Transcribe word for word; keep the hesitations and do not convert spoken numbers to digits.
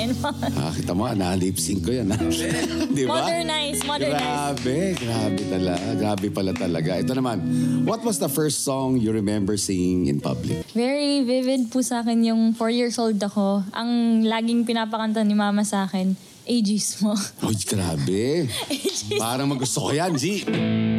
akin. Ah, kita mo, na-lip sync ko yan. Di ba? Modernize, modernize. Grabe, grabe talaga. Grabe pala talaga. Ito naman, what was the first song you remember singing in public? Very vivid po sa akin yung four years old ako. Ang laging pinapakanta ni mama sa akin, Ageismo. Uy, grabe. Parang magusto ko yan, G.